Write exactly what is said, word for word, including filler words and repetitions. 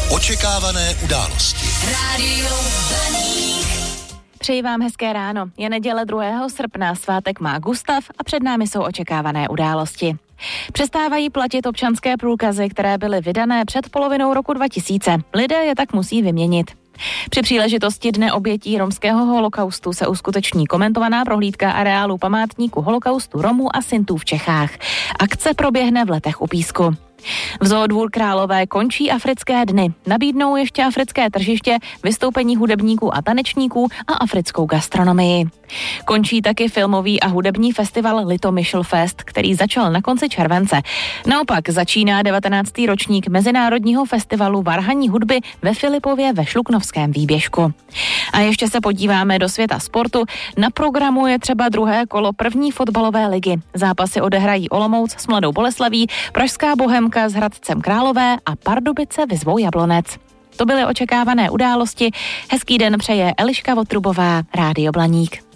Očekávané události. Rádio Blaník. Přeji vám hezké ráno. Je neděle druhého srpna, svátek má Gustav a před námi jsou očekávané události. Přestávají platit občanské průkazy, které byly vydané před polovinou roku dva tisíce. Lidé je tak musí vyměnit. Při příležitosti Dne obětí romského holokaustu se uskuteční komentovaná prohlídka areálu památníku holokaustu Romů a Sintů v Čechách. Akce proběhne v Letech u Písku. V Zoodvůr Králové končí africké dny. Nabídnou ještě africké tržiště, vystoupení hudebníků a tanečníků a africkou gastronomii. Končí taky filmový a hudební festival Litomyšl Fest, který začal na konci července. Naopak začíná devatenáctý ročník Mezinárodního festivalu varhanní hudby ve Filipově ve Šluknovském výběžku. A ještě se podíváme do světa sportu. Na programu je třeba druhé kolo první fotbalové ligy. Zápasy odehrají Olomouc s Mladou Boleslaví, Pražská Bohemka s Hradcem Králové a Pardubice vyzvou Jablonec. To byly očekávané události. Hezký den přeje Eliška Votrubová, Rádio Blaník.